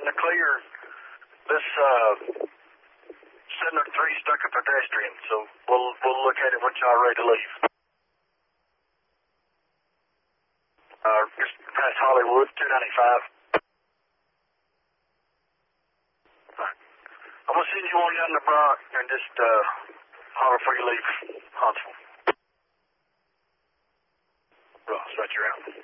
in the clear. This 703 stuck a pedestrian, so we'll look at it once y'all ready to leave. Just past Hollywood, 295. Alright. I'm gonna send you on down the block and just holler before you leave Huntsville. Ross, right, you're out.